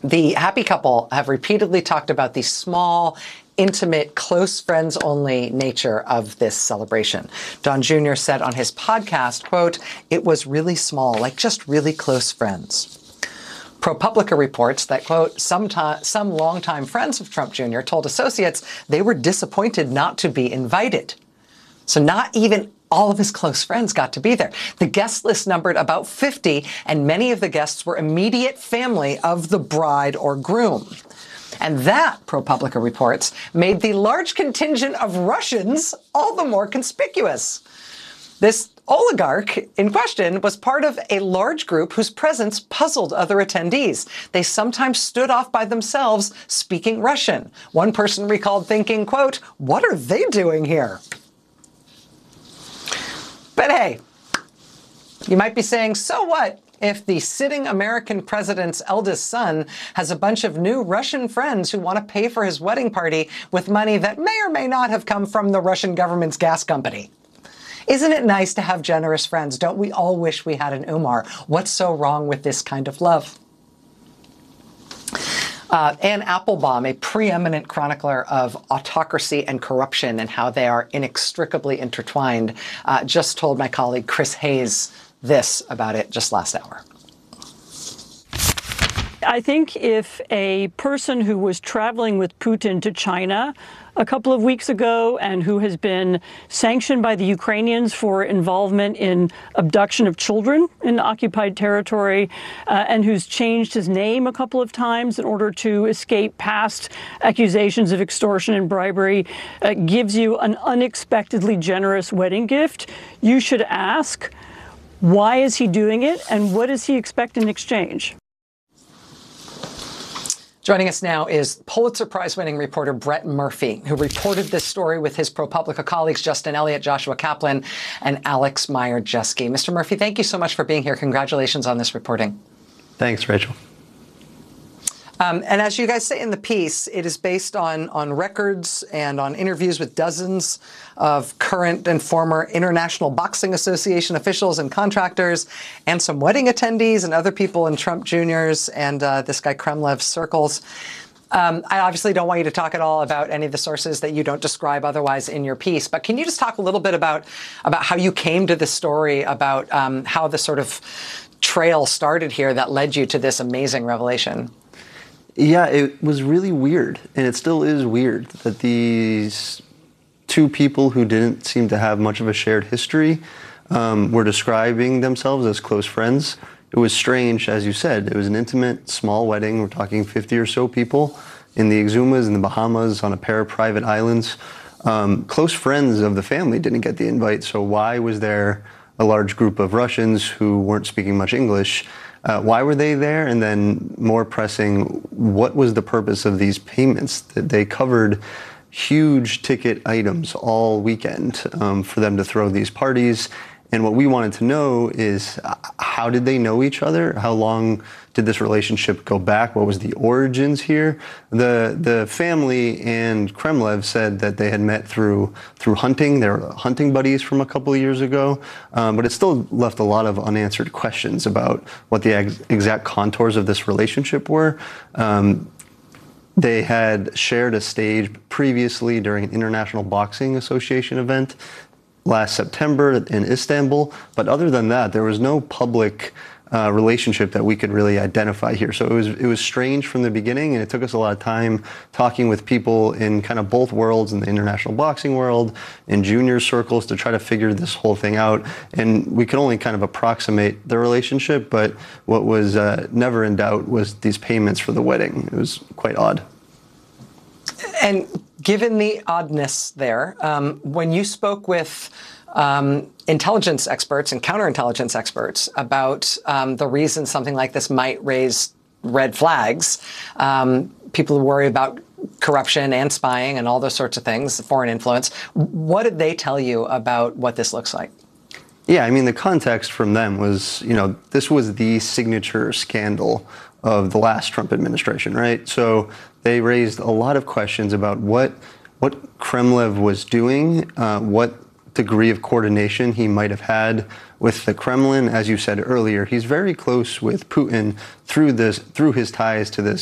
The happy couple have repeatedly talked about the small, intimate, close friends only nature of this celebration. Don Jr. said on his podcast, quote, "It was really small, like just really close friends." ProPublica reports that, quote, some longtime friends of Trump Jr. told associates they were disappointed not to be invited. So not even all of his close friends got to be there. The guest list numbered about 50, and many of the guests were immediate family of the bride or groom. And that, ProPublica reports, made the large contingent of Russians all the more conspicuous. This oligarch in question was part of a large group whose presence puzzled other attendees. They sometimes stood off by themselves speaking Russian. One person recalled thinking, quote, "What are they doing here?" But hey, you might be saying, so what if the sitting American president's eldest son has a bunch of new Russian friends who want to pay for his wedding party with money that may or may not have come from the Russian government's gas company? Isn't it nice to have generous friends? Don't we all wish we had an Umar? What's so wrong with this kind of love? Anne Applebaum, a preeminent chronicler of autocracy and corruption and how they are inextricably intertwined, just told my colleague Chris Hayes this about it just last hour. I think if a person who was traveling with Putin to China a couple of weeks ago and who has been sanctioned by the Ukrainians for involvement in abduction of children in occupied territory and who's changed his name a couple of times in order to escape past accusations of extortion and bribery gives you an unexpectedly generous wedding gift, you should ask, why is he doing it and what does he expect in exchange? Joining us now is Pulitzer Prize-winning reporter Brett Murphy, who reported this story with his ProPublica colleagues Justin Elliott, Joshua Kaplan, and Alex Meyer-Jeske. Mr. Murphy, thank you so much for being here. Congratulations on this reporting. Thanks, Rachel. And as you guys say in the piece, it is based on records and on interviews with dozens of current and former International Boxing Association officials and contractors, and some wedding attendees and other people in Trump Jr.'s and this guy Kremlev's circles. I obviously don't want you to talk at all about any of the sources that you don't describe otherwise in your piece, but can you just talk a little bit about how you came to this story, about how the sort of trail started here that led you to this amazing revelation? Yeah, it was really weird, and it still is weird, that these two people who didn't seem to have much of a shared history were describing themselves as close friends. It was strange, as you said. It was an intimate, small wedding. We're talking 50 or so people in the Exumas in the Bahamas on a pair of private islands. Close friends of the family didn't get the invite, so why was there a large group of Russians who weren't speaking much English? Why were they there? And then more pressing, what was the purpose of these payments? That they covered huge ticket items all weekend for them to throw these parties. And what we wanted to know is, how did they know each other? How long did this relationship go back? What was the origins here? The family and Kremlev said that they had met through hunting. They were hunting buddies from a couple of years ago. But it still left a lot of unanswered questions about what the exact contours of this relationship were. They had shared a stage previously during an International Boxing Association event last September in Istanbul, but other than that, there was no public relationship that we could really identify here. So it was strange from the beginning, and it took us a lot of time talking with people in kind of both worlds, in the international boxing world, in junior circles, to try to figure this whole thing out. And we could only kind of approximate the relationship, but what was never in doubt was these payments for the wedding. It was quite odd. And given the oddness there, when you spoke with intelligence experts and counterintelligence experts about the reason something like this might raise red flags, people who worry about corruption and spying and all those sorts of things, foreign influence, what did they tell you about what this looks like? Yeah, I mean, the context from them was, this was the signature scandal of the last Trump administration, right? So they raised a lot of questions about what Kremlev was doing, what degree of coordination he might have had with the Kremlin. As you said earlier, he's very close with Putin through his ties to this